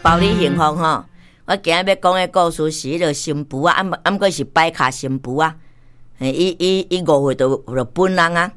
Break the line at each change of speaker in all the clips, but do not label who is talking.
保你幸福吼。我今日要讲的故事是迄个新妇啊，毋过是摆卡新妇啊。伊5岁就本人啊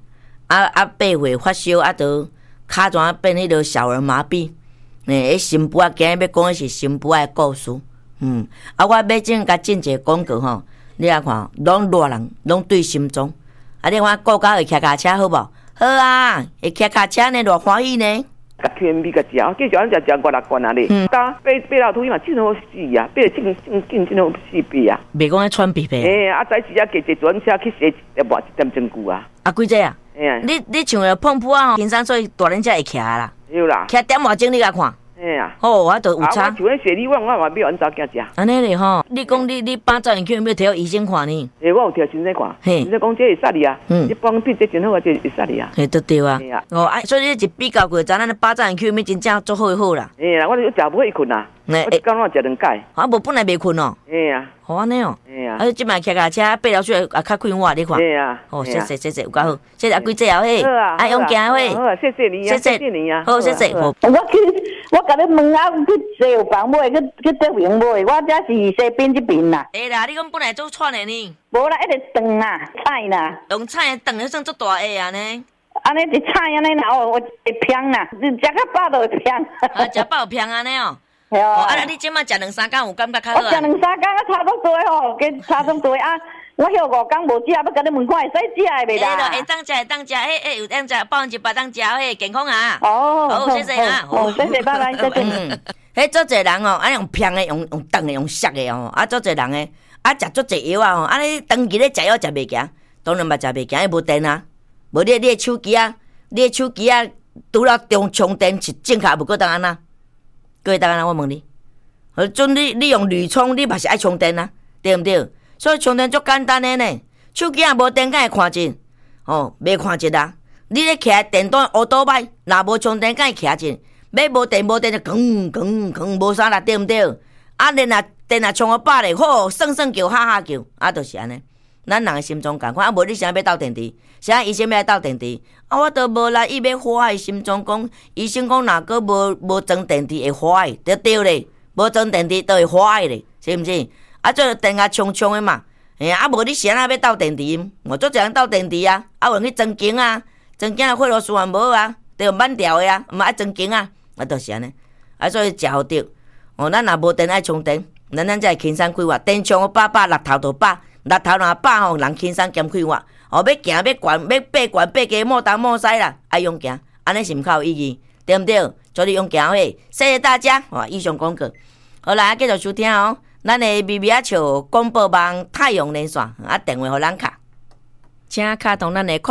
，8岁发烧啊，就骹怎变迄个小儿麻痹。迄新妇啊，今日要讲的是新妇的故事。我要正甲进一个广告吼，你来看，拢热人拢对心中。你看国家会骑脚车好无？好啊，会骑脚车呢，偌欢喜呢。
甲甜米甲食，继续咱食5-6罐啊咧。搭爬老土嘛，真好死啊，爬真好死爬啊。
袂讲迄喘鼻鼻。
早时啊，加一转车去洗一半1点钟久啊。
几只啊？你像个碰扑啊，平常所以大人才会骑啦。有啦。骑点外钟你来看。好，我都有差。
我像迄雪梨，我嘛要按照囝食。
安尼咧吼，你讲你8兆元去有没有摕医生看呢？
我有摕先生看，先生讲这会杀你啊，你帮病这真好啊，这会杀你啊。
对啊。所以你一比较过，知咱8兆元去有没真正做好啦。
我就食不会困啊，我一工我食2摆。
无本来袂困哦。好安尼哦。即摆骑脚车爬了出来也较快活，你看。谢，有够好，谢谢几只哦嘿。用行嘿。
好，谢谢你啊，谢谢你啊。
好，谢谢。
我甲你问啊，去西有房买，去德平买，我这是西边这边啦。
啦，你讲本来做串的呢？
无啦，一直长啊，菜啦。
用菜长迄算足大个啊呢？
安尼一菜安尼啦，会香啦，你食较饱就会香。
食饱香安尼哦。
系啊。
你即马食2-3工有感觉较好啊？
我食2-3工啊，差不多吼，跟差不多啊。我休5工无食，要甲你问看会使食的袂啦？
会当食，有当食，100%当食，健康啊！
好，
谢谢啊！
谢谢，拜拜，再见。
足侪人哦，用香的，用炖的，用烧的哦，足侪人的，食足侪药啊哦，你长期咧食药食袂行，当然嘛食袂行，伊无电啊，无你的手机啊，除了充电是正确，无过当安那？各位当安那？我问你，准你用铝充，你嘛是爱充电啊，对毋对？所以充电足简单的呢，手机也无电，敢会看见？袂看见啊！你咧骑电动乌多摆，若无充电，敢会骑见？要无电就吭，无啥啦，对毋对？电若充饱咧，好，算叫，哈叫，就是安尼。咱人的心中共款，无你啥要斗电池？啥医生要斗电池？我都无来，伊要坏心中讲，医生讲若个无装电池会坏，对咧，无装电池都会坏咧，是毋是？做电压冲的嘛，无你啥要斗电池？我做一人斗电池啊，有人去装经啊，装经血路循环无啊，就慢调的啊，毋爱装经啊，就是安尼。所以食好着。咱若无电爱充电，咱才会轻松快活。电充饱，六头就饱，六头若饱吼，人轻松兼快活。要行要悬要爬低摸东摸西啦，爱用行，安尼是毋较有意义，对毋对？祝你用行嘿，谢谢大家。以上广告。好啦，继续收听哦。咱的咪咪笑广播网太阳连线电话互咱卡，请卡通咱的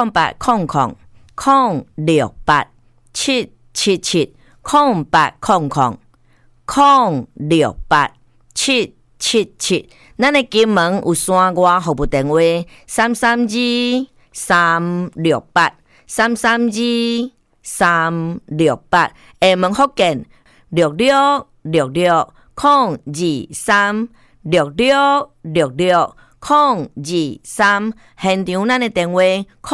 0800-06777，咱的金门有山外服务电话332-368，下门福建6666-0266，023660023，现场咱的电话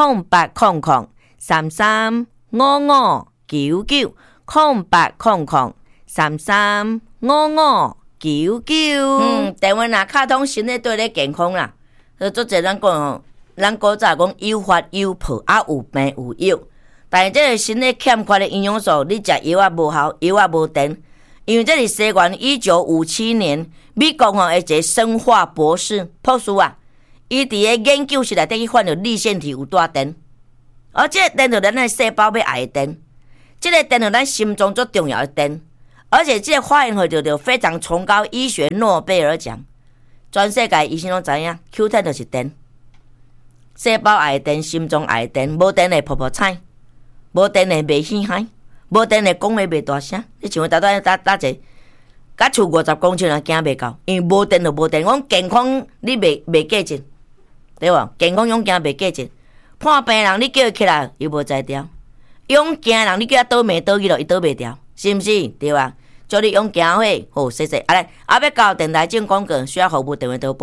0800-335599，0800-335599。电话若卡通身体对咧健康啦，所以做者咱讲，咱古早讲有发有泡，有病有药。但是这个身体欠缺的营养素，你食药啊无效，药啊无电。因为这是西元1957年，美国的一个生化博士啊，伊伫个研究室内底去发现粒线体有带电，而这个电就咱的细胞要爱的电，这个电就咱心脏最重要的电，而且这个发现获得非常崇高医学诺贝尔奖，全世界医生拢知影 ，Q10 就是电，细胞爱的电，心脏爱的电，无电的泡泡菜，无电的袂稀罕。无电的讲话袂大声，你像打者，甲厝50公尺行袂到，因为无电就无电。我健康你袂过劲，对无？健康勇行袂过劲，看病人你叫伊起来，伊无才调；勇行人你叫他倒霉倒去咯，伊倒袂调，是毋是？对啊，祝你勇行伙，好，谢谢。来，要到电台进广告，需要服务电话拨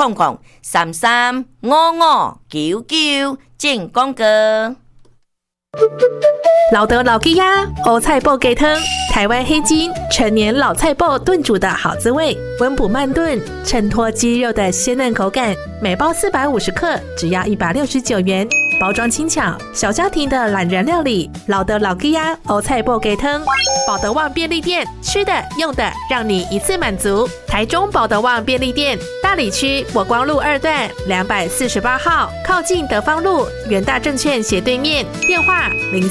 0800-335599进广告。
老德老鸡鸭欧菜脯鸡汤，台湾黑金陈年老菜脯炖煮的好滋味，温补慢炖，衬托鸡肉的鲜嫩口感。每包450克，只要169元。包装轻巧，小家庭的懒人料理。老德老鸡鸭欧菜脯鸡汤，保德旺便利店，吃的用的让你一次满足。台中保德旺便利店，大里区国光路2段248号，靠近德芳路元大证券斜对面。电话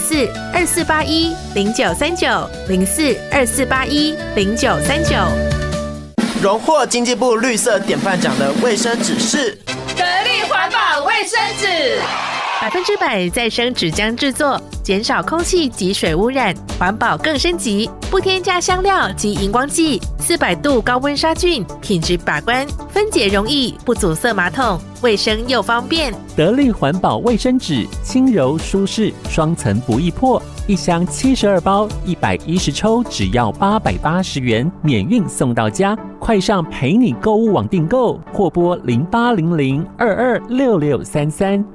04-2481-0939，04-2481-0939。
荣获经济部绿色典范奖的卫生纸是
得力环保卫生纸
，100%再生纸浆制作，减少空气及水污染，环保更升级，不添加香料及荧光剂，400度高温杀菌，品质把关，分解容易，不阻塞马桶，卫生又方便。
得力环保卫生纸，轻柔舒适，双层不易破，一箱72包，110抽，只要880元，免运送到家。快上陪你购物网订购，或拨0800226633。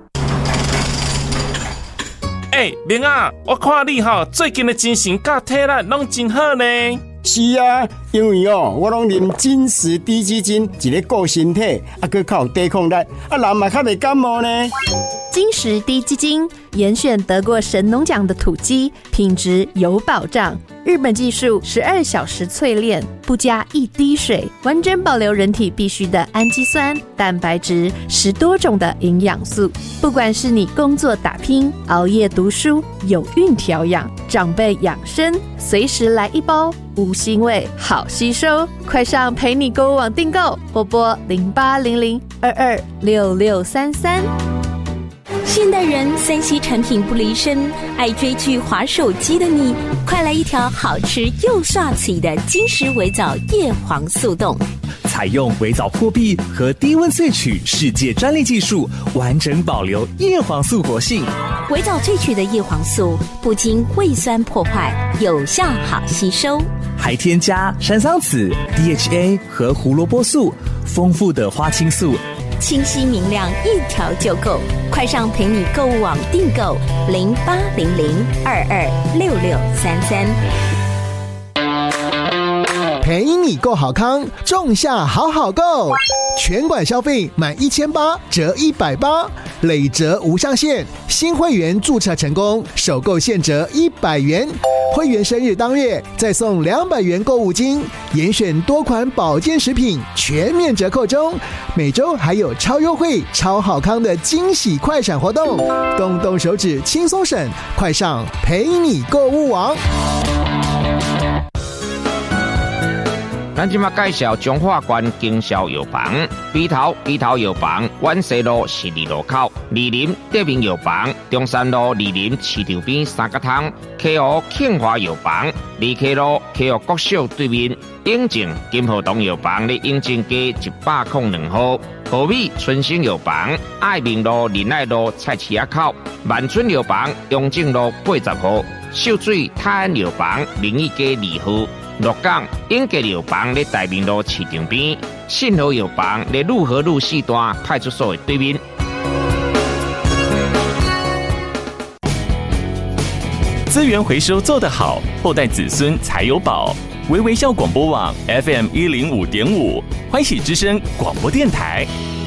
明啊，我看你最近的精神甲体力拢真好呢。
是啊，因为我拢啉金石低基金，一个顾身体，还靠有抵抗力，人嘛较袂感冒呢。
金石低基金严选得过神农奖的土鸡，品质有保障。日本技术12小时淬炼，不加一滴水，完整保留人体必需的氨基酸、蛋白质，10多种的营养素。不管是你工作打拼、熬夜读书、有孕调养、长辈养生，随时来一包，无腥味，好吸收。快上陪你购物网订购，或拨0800226633。
现代人3C 产品不离身，爱追剧滑手机的你，快来一条好吃又刷嘴的金石微藻叶黄素冻。
采用微藻破壁和低温萃取世界专利技术，完整保留叶黄素活性。
微藻萃取的叶黄素不经胃酸破坏，有效好吸收，
还添加山桑子、DHA 和胡萝卜素，丰富的花青素，
清晰明亮，一条就够。快上陪你购物网订购0800226633。
陪你购好康，仲夏好好购，全馆消费满1800折180，累折无上限。新会员注册成功，首购现折100元。会员生日当月再送200元购物金，严选多款保健食品全面折扣中。每周还有超优惠、超好康的惊喜快闪活动，动动手指轻松省，快上陪你购物网。
咱今麦介绍中华关经销药房，北头药房，湾西路12路口，二林德明药房，中山路二林市场边三角汤，KO 庆华药房，二溪路 KO 国小对面，永靖金河东药房咧永靖街102号，和美春兴药房，爱民路仁爱路菜市仔口，万春药房永靖路80号，秀水泰安药房明义街2号。鹿港永吉药房咧大明路市场边，信和药房咧路和路4段派出所的对面。
资源回收做得好，后代子孙才有宝。微微笑广播网 FM105.5，欢喜之声广播电台。